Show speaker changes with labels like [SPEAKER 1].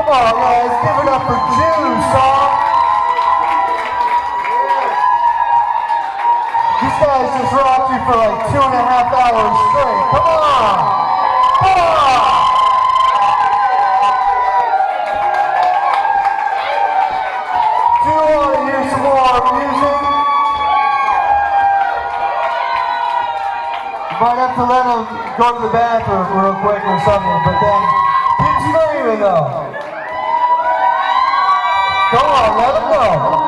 [SPEAKER 1] Come on, guys, give it up for Juice, song. These guys just rocked you for like 2.5 hours straight. Come on! Come on! Do you want to hear some more music? You might have to let them go to the bathroom real quick or something, but then keep screaming though. Come on, let them go.